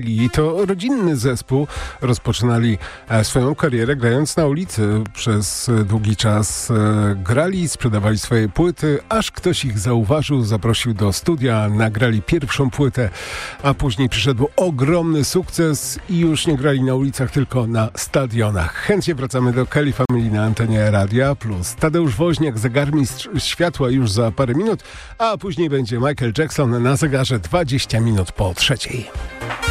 I to rodzinny zespół. Rozpoczynali swoją karierę grając na ulicy. Przez długi czas grali, sprzedawali swoje płyty, aż ktoś ich zauważył, zaprosił do studia, nagrali pierwszą płytę, a później przyszedł ogromny sukces i już nie grali na ulicach, tylko na stadionach. Chętnie wracamy do Kelly Family na antenie Radia Plus. Tadeusz Woźniak, zegarmistrz światła już za parę minut, a później będzie Michael Jackson na zegarze 20 minut po 3:00.